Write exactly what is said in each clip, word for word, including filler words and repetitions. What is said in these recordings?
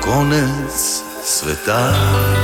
konec sveta.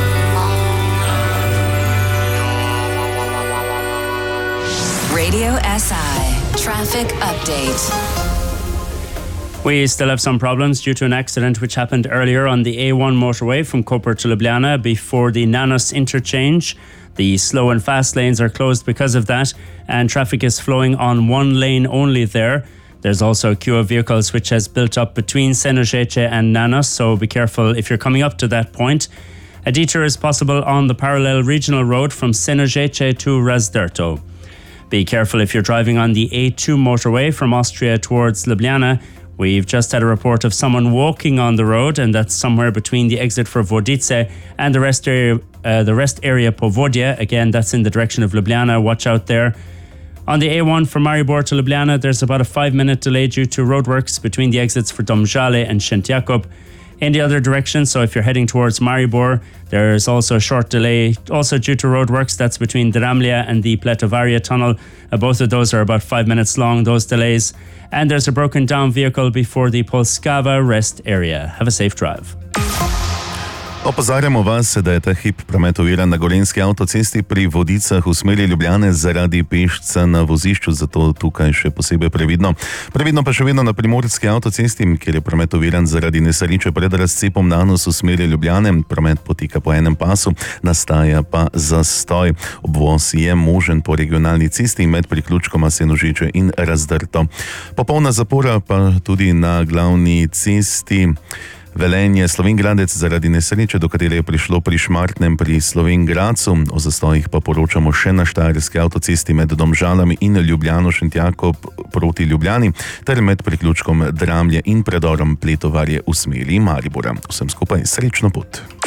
Radio S I Traffic Update. We still have some problems due to an accident which happened earlier on the A one motorway from Koper to Ljubljana before the Nanos interchange. The slow and fast lanes are closed because of that, and traffic is flowing on one lane only there. There's also a queue of vehicles which has built up between Senožeče and Nanos, so be careful if you're coming up to that point. A detour is possible on the parallel regional road from Senožeče to Razdrto. Be careful if you're driving on the A two motorway from Austria towards Ljubljana. We've just had a report of someone walking on the road, and that's somewhere between the exit for Vodice and the rest area, uh, the rest area Povodje. Again, that's in the direction of Ljubljana. Watch out there. On the A one from Maribor to Ljubljana, there's about a five-minute delay due to roadworks between the exits for Domžale and Šent Jakub. In the other direction, so if you're heading towards Maribor, there's also a short delay, also due to roadworks. That's between Dramlja and the Pletovaria tunnel. Uh, both of those are about five minutes long, those delays. And there's a broken down vehicle before the Polskava rest area. Have a safe drive. Opozarjamo vas, da je ta hip promet oviran na Gorenjski avtocesti pri Vodicah v smeri Ljubljane zaradi pešca na vozišču, zato tukaj še posebej previdno. Previdno pa še vedno na Primorski avtocesti, kjer je promet oviran zaradi nesreče pred razcepom Nanos v smeri Ljubljane. Promet poteka po enem pasu, nastaja pa zastoj. Obvoz je možen po regionalni cesti med priključkoma Senožeče in Razdrto. Popolna zapora pa tudi na glavni cesti Velenje Slovenj Gradec zaradi nesreče, do katere je prišlo pri Šmartnem pri Slovenj Gradcu. O zastojih pa poročamo še na Štajerski avtocesti med Domžalami in Ljubljano Šent Jakub proti Ljubljani ter med priključkom Dramlje in predorom Pletovarje v smeri Maribora. Vsem skupaj srečno pot.